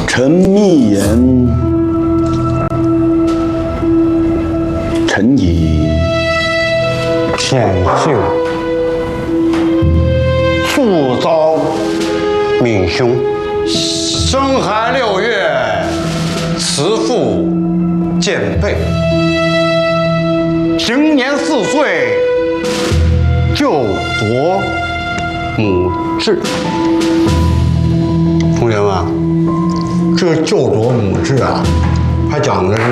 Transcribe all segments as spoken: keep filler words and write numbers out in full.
臣密言，臣以显幸，速遭闵兄。生寒六月，慈父见背。行年四岁，就夺母志。同学们，这个就夺母志啊，它讲的是。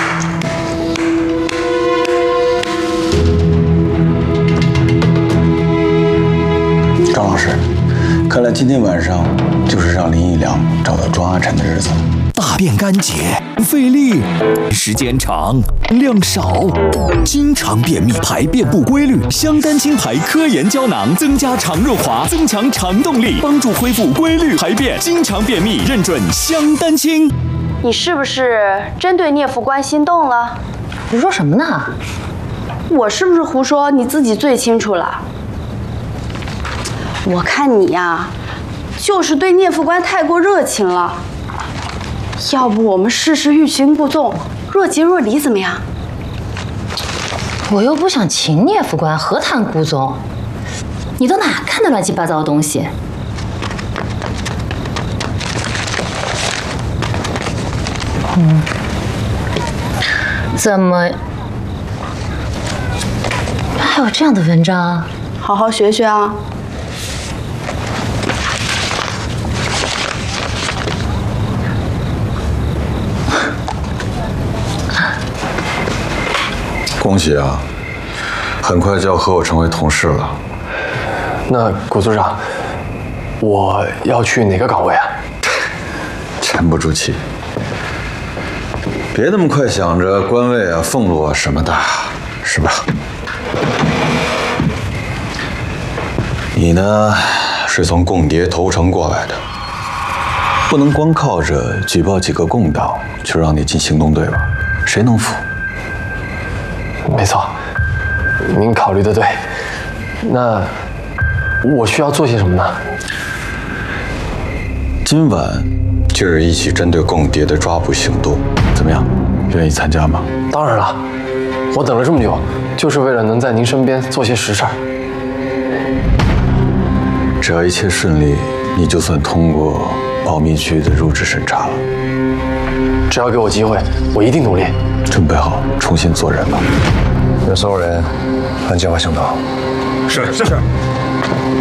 张老师，看来今天晚上就是让林义良找到庄阿晨的日子了。 大便干结，费力，时间长，量少，经常便秘，排便不规律。香丹清排科研胶囊，增加肠润滑，增强肠动力，帮助恢复规律排便。经常便秘，认准香丹清。 你是不是真对聂副官心动了？ 你说什么呢？ 我是不是胡说？你自己最清楚了。 我看你呀，就是对聂副官太过热情了。要不我们试试欲擒故纵，若即若离怎么样？ 我又不想擒聂副官，何谈故纵？你都哪看的乱七八糟的东西？嗯，怎么还有这样的文章？ 好好学学啊！ 恭喜啊，很快就要和我成为同事了。 那谷组长，我要去哪个岗位啊？ 沉不住气，别那么快想着官位啊、俸禄啊什么的，是吧？你呢，是从共谍投诚过来的，不能光靠着举报几个共党就让你进行动队吧？谁能服？ 没错，您考虑的对。那我需要做些什么呢？ 今晚就是一起针对共谍的抓捕行动，怎么样？愿意参加吗？ 当然了，我等了这么久，就是为了能在您身边做些实事儿。 只要一切顺利，你就算通过保密局的入职审查了。 只要给我机会，我一定努力。 准备好重新做人吧。 让所有人按计划行动。 是是。